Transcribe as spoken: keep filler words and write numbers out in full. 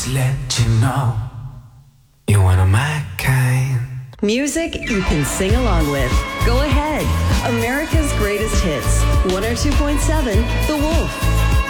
let you know you're one of my kind. Music you can sing along with. Go ahead. America's Greatest Hits. one oh two point seven The Wolf.